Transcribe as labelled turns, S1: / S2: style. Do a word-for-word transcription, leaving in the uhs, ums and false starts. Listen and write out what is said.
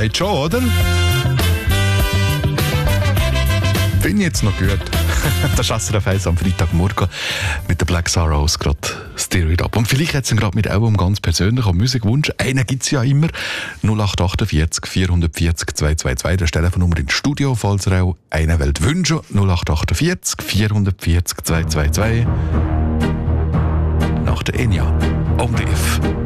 S1: sagt schon, oder? Bin ich jetzt noch gut. Das ist S R F eins am Freitagmorgen mit der Black Sorrows gerade Steer It Up. Und vielleicht hat es gerade mit auch um ganz persönlichen Musikwunsch. Einen gibt es ja immer. null acht achtundvierzig vierhundertvierzig zweihundertzweiundzwanzig. Das ist die Telefonnummer ins Studio, falls ihr auch einen wollt wünschen. null acht achtundvierzig vierhundertvierzig zweihundertzweiundzwanzig. Nach der Enya. On the If.